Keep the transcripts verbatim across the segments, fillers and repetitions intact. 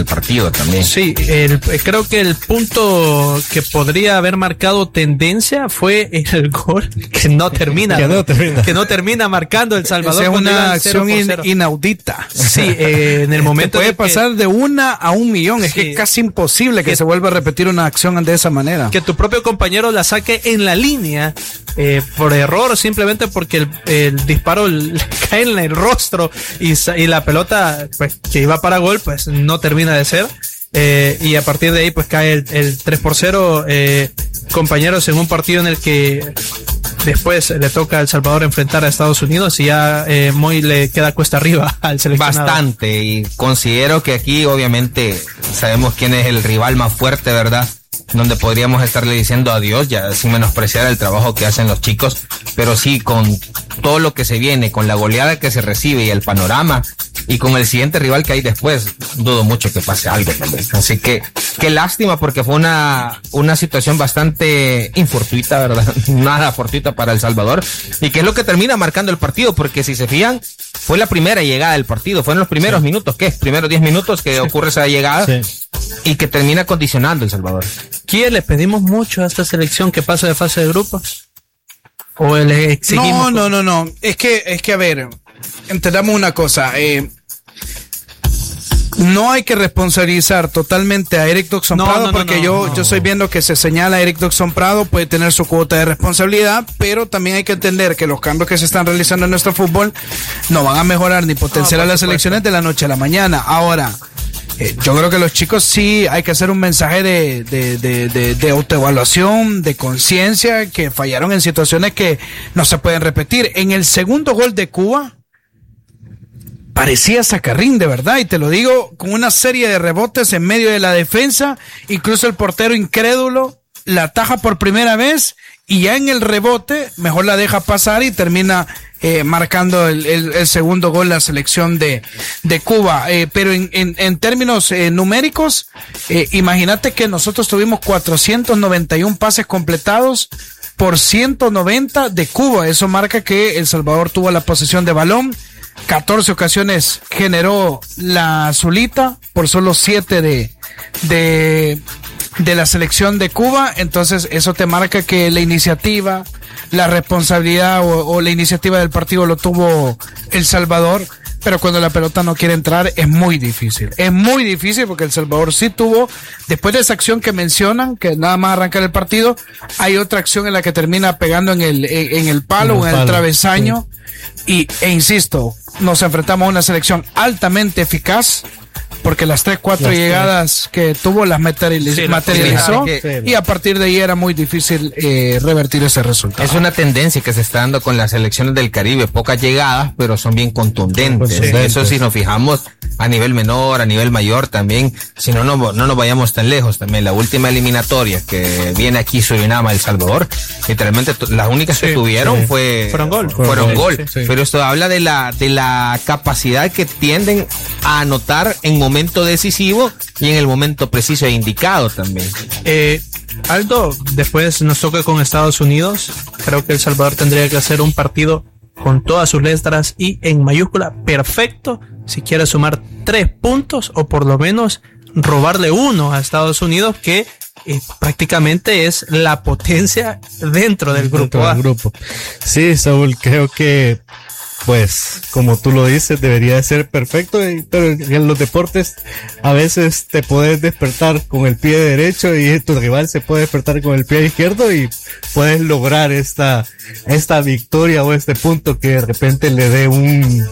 el partido también. Sí, el, creo que el punto que podría haber marcado tendencia fue el gol que no termina, que, no termina. que no termina marcando El Salvador. Esa es una acción in, inaudita. Sí, eh, en el momento puede de pasar que, de una a un millón. Es sí, que es casi imposible que, que se vuelva a repetir una acción de esa manera. Que tu propio compañero la saque en la línea eh, por error, simplemente porque el, el disparo le cae en el rostro y, y la pelota, pues, que iba para gol, pues no termina de ser. Eh, y a partir de ahí pues cae el, el tres por cero, eh, compañeros, en un partido en el que después le toca a El Salvador enfrentar a Estados Unidos y ya eh, muy le queda cuesta arriba al seleccionado. Bastante, y considero que aquí obviamente sabemos quién es el rival más fuerte, ¿verdad? Donde podríamos estarle diciendo adiós, ya sin menospreciar el trabajo que hacen los chicos, pero sí, con todo lo que se viene, con la goleada que se recibe y el panorama, y con el siguiente rival que hay después, dudo mucho que pase algo también. Así que, qué lástima, porque fue una, una situación bastante infortuita, ¿verdad? Nada fortuita para El Salvador, y que es lo que termina marcando el partido, porque si se fijan, fue la primera llegada del partido, fueron los primeros sí. minutos, ¿qué? Primeros diez minutos que sí. ocurre esa llegada, sí. y que termina condicionando El Salvador. ¿Quién le pedimos mucho a esta selección que pase de fase de grupos? ¿O le exigimos? No, no, no, no. Es que, es que a ver, entendamos una cosa. Eh, no hay que responsabilizar totalmente a Eric Doxon no, Prado, no, porque no, yo, no. yo estoy viendo que se señala a Eric Doxon Prado, puede tener su cuota de responsabilidad, pero también hay que entender que los cambios que se están realizando en nuestro fútbol no van a mejorar ni potenciar no, a las selecciones de la noche a la mañana. Ahora, Eh, yo creo que los chicos sí hay que hacer un mensaje de, de, de, de, de autoevaluación, de conciencia, que fallaron en situaciones que no se pueden repetir. En el segundo gol de Cuba, parecía sacarrín de verdad, y te lo digo, con una serie de rebotes en medio de la defensa, incluso el portero incrédulo la ataja por primera vez, y ya en el rebote mejor la deja pasar y termina eh, marcando el, el, el segundo gol la selección de, de Cuba. Eh, pero en, en, en términos eh, numéricos, eh, imagínate que nosotros tuvimos cuatrocientos noventa y uno pases completados por ciento noventa de Cuba. Eso marca que El Salvador tuvo la posesión de balón, catorce ocasiones generó la azulita por solo siete de, de, de la selección de Cuba. Entonces eso te marca que la iniciativa, la responsabilidad o, o la iniciativa del partido lo tuvo El Salvador, pero cuando la pelota no quiere entrar es muy difícil, es muy difícil porque El Salvador sí tuvo, después de esa acción que mencionan, que nada más arrancar el partido, hay otra acción en la que termina pegando en el, en el palo o en, en el travesaño, sí. y, e insisto, nos enfrentamos a una selección altamente eficaz, porque las tres, cuatro las llegadas tres. que tuvo las materializ- sí, materializó, sí, que, y a partir de ahí era muy difícil eh, revertir ese resultado. Es una tendencia que se está dando con las selecciones del Caribe, pocas llegadas, pero son bien contundentes. contundentes. Eso si nos fijamos a nivel menor, a nivel mayor también, si no, no, no nos vayamos tan lejos también. La última eliminatoria que viene aquí, Surinam, El Salvador, literalmente las únicas sí, que tuvieron sí. fue fueron gol, fueron gol. Sí, sí. Pero esto habla de la, de la capacidad que tienden a anotar en momentos momento decisivo y en el momento preciso e indicado también. Eh, Aldo, después nos toca con Estados Unidos. Creo que El Salvador tendría que hacer un partido con todas sus letras y en mayúscula perfecto si quiere sumar tres puntos o por lo menos robarle uno a Estados Unidos, que eh, prácticamente es la potencia dentro del grupo dentro A. Del grupo. Sí, Saúl, creo que pues, como tú lo dices, debería de ser perfecto, pero en los deportes a veces te puedes despertar con el pie derecho y tu rival se puede despertar con el pie izquierdo y puedes lograr esta, esta victoria o este punto que de repente le dé un,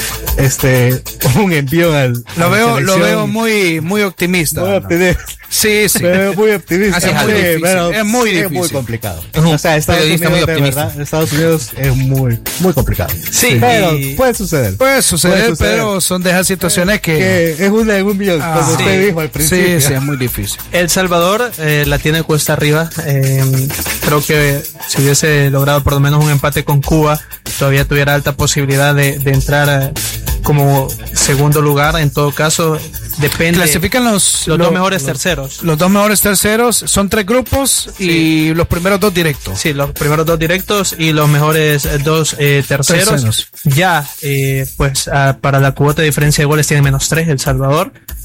este, un envío al, lo veo, lo veo muy, muy optimista. Muy optimista. Sí, sí. Me veo muy optimista. Así es, muy difícil. Pero es muy difícil. Es muy complicado. O sea, Estados Unidos, muy optimista. Verdad, Estados Unidos es muy, muy complicado. Sí. Pero puede suceder. Puede suceder, puede suceder. Pero son de esas situaciones que, que es una en un millón, ah, como sí. usted dijo al principio. Sí, sí, es muy difícil. El Salvador eh, la tiene cuesta arriba. Eh, creo que si hubiese logrado por lo menos un empate con Cuba, todavía tuviera alta posibilidad de, de entrar eh, como segundo lugar. En todo caso, depende. Clasifican los, los lo, dos mejores lo, terceros. Los dos mejores terceros son tres grupos y sí. los primeros dos directos. Sí, los primeros dos directos y los mejores dos eh, terceros. terceros. Ya, eh, pues a, para la cuota de diferencia de goles tiene menos tres El Salvador.